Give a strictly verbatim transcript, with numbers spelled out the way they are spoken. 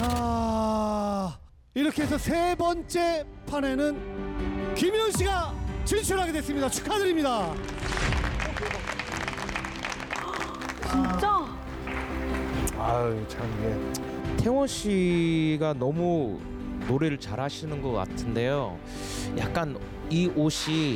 자, 이렇게 해서 세 번째 판에는 김윤 씨가 진출하게 됐습니다. 축하드립니다. 진짜? 아유 참 이게 태원 씨가 너무 노래를 잘하시는 것 같은데요. 약간 이 옷이